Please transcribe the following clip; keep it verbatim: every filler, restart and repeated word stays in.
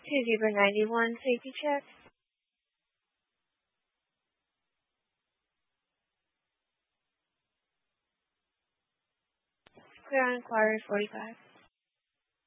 to Zebra ninety-one safety check. Clear on inquiry forty-five.